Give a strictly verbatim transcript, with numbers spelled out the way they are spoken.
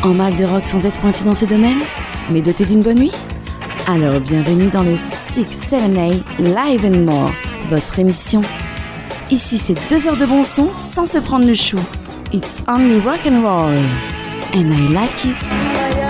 En mal de rock sans être pointu dans ce domaine, mais doté d'une bonne nuit? Alors bienvenue dans le six sept eight Live and More, votre émission. Ici c'est deux heures de bon son sans se prendre le chou. It's only rock and roll, and I like it.